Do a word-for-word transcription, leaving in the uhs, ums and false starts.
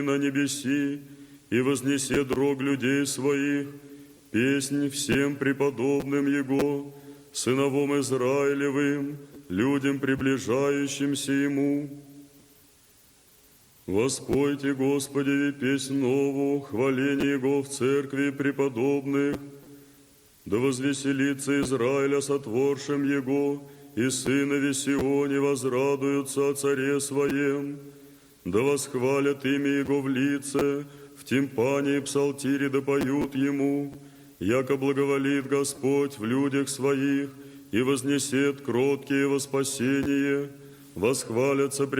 на небеси, и вознесет рог людей своих, песнь всем преподобным Его, сыновом Израилевым, людям, приближающимся Ему. Воспойте Господи песнь новую, хваление Его в церкви преподобных, да возвеселится Израиля сотворшим Его, и сынови Сионе возрадуются о царе своем, да восхвалят имя Его в лице, в тимпане и псалтире да поют Ему, яко благоволит Господь в людях своих, и вознесет кроткие во спасение, восхвалятся пред